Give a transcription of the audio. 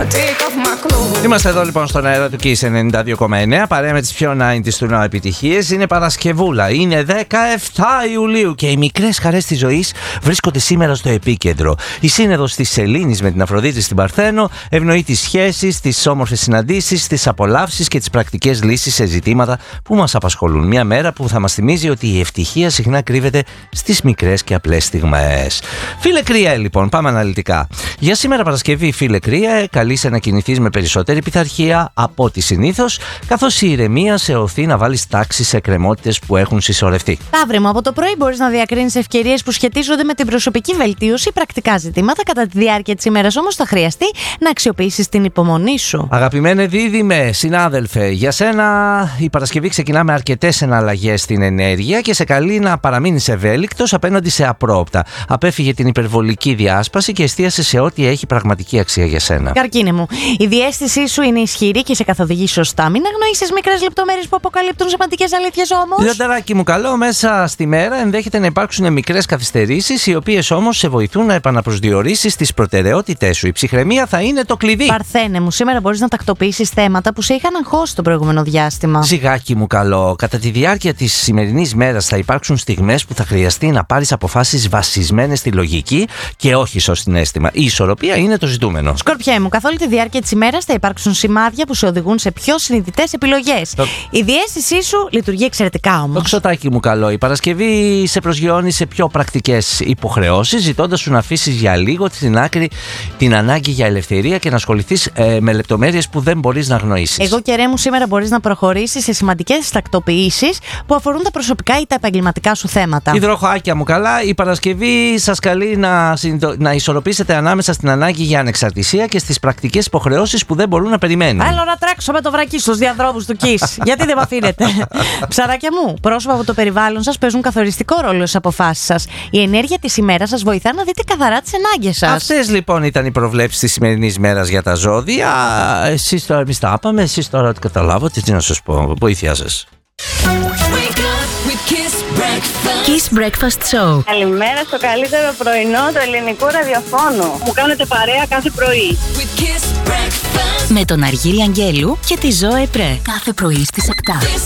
Είμαστε εδώ λοιπόν στον αέρα του Kiss 92,9. Παρέα με τις πιο 90's του νέου επιτυχίες. Είναι Παρασκευούλα, είναι 17 Ιουλίου και οι μικρές χαρές της ζωής βρίσκονται σήμερα στο επίκεντρο. Η σύνοδος της Σελήνης με την Αφροδίτη στην Παρθένο ευνοεί τις σχέσεις, τις όμορφες συναντήσεις, τις απολαύσεις και τις πρακτικές λύσεις σε ζητήματα που μας απασχολούν. Μια μέρα που θα μας θυμίζει ότι η ευτυχία συχνά κρύβεται στις μικρές και απλές στιγμές. Φίλε Κρύε, λοιπόν, πάμε αναλυτικά. Για σήμερα Παρασκευή, φίλε Κρύε, καλείσαι να κινηθείς με περισσότερη πειθαρχία από ό,τι συνήθως, καθώς η ηρεμία σε οθεί να βάλεις τάξη σε εκκρεμότητες που έχουν συσσωρευτεί. Ταύρε μου, από το πρωί μπορείς να διακρίνεις ευκαιρίες που σχετίζονται με την προσωπική βελτίωση ή πρακτικά ζητήματα. Κατά τη διάρκεια της ημέρας όμως θα χρειαστεί να αξιοποιήσεις την υπομονή σου. Αγαπημένε δίδυμε, συνάδελφε, για σένα η Παρασκευή ξεκινά με αρκετές εναλλαγές στην ενέργεια και σε καλεί να παραμείνεις ευέλικτος απέναντι σε απρόοπτα. Απέφυγε την υπερβολική διάσπαση και εστίασε σε ό,τι έχει πραγματική αξία για σένα. Καρκίνε μου, η διαίσθησή σου είναι ισχυρή και σε καθοδηγεί σωστά. Μην αγνοήσεις μικρές λεπτομέρειες που αποκαλύπτουν σημαντικές αλήθειες όμως. Λιονταράκι μου, καλό, μέσα στη μέρα ενδέχεται να υπάρξουν μικρές καθυστερήσεις, οι οποίες όμως σε βοηθούν να επαναπροσδιορίσεις τις προτεραιότητές σου. Η ψυχραιμία θα είναι το κλειδί. Παρθένε μου, σήμερα μπορείς να τακτοποιήσεις θέματα που σε είχαν αγχώσει το προηγούμενο διάστημα. Ζυγάκι μου, καλό, κατά τη διάρκεια της σημερινής μέρας θα υπάρξουν στιγμές που θα χρειαστεί να πάρεις αποφάσεις βασισμένες στη λογική και όχι στο συναίσθημα. Η ισορροπία είναι το ζητούμενο. Σκορπιέ μου, καθ' όλη τη διάρκεια της ημέρας θα υπάρξουν σημάδια που σε οδηγούν σε πιο συνειδητές επιλογές. Η διαίσθησή σου λειτουργεί εξαιρετικά όμως. Ξωτάκι μου, καλό, η Παρασκευή σε προσγειώνει σε πιο πρακτικές υποχρεώσεις, ζητώντας σου να αφήσεις για λίγο στην άκρη την ανάγκη για ελευθερία και να ασχοληθείς με λεπτομέρειες που δεν μπορείς να αγνοήσεις. Εγώ, Κερέ μου, σήμερα μπορείς να προχωρήσεις σε σημαντικές τακτοποιήσεις που αφορούν τα προσωπικά ή τα επαγγελματικά σου θέματα. Υδροχοάκια μου, καλά, η Παρασκευή σας καλεί να ισορροπήσετε ανάμεσα στην ανάγκη για ανεξαρτησία και στις πρακτικές υποχρεώσεις που δεν μπορούν να περιμένουν. Θέλω να τρέξω με το βρακί στους διαδρόμους του Kiss. Γιατί δεν με αφήνετε? Ψαράκια μου, πρόσωπα από το περιβάλλον σας παίζουν καθοριστικό ρόλο στις αποφάσεις σας. Η ενέργεια της ημέρας σας βοηθά να δείτε καθαρά τις ενάγκες σας. Αυτές λοιπόν ήταν οι προβλέψεις της σημερινής μέρας για τα ζώδια. Εσείς τώρα, εμείς τα είπαμε, εσείς τώρα ότι καταλάβατε, τι να σας πω, βοήθειά σας. Kiss Breakfast Show. Καλημέρα στο καλύτερο πρωινό του ελληνικού ραδιοφώνου. Μου κάνετε παρέα κάθε πρωί. Με τον Αργύρη Αγγέλου και τη Ζωέ Πρέ. Κάθε πρωί στις 7.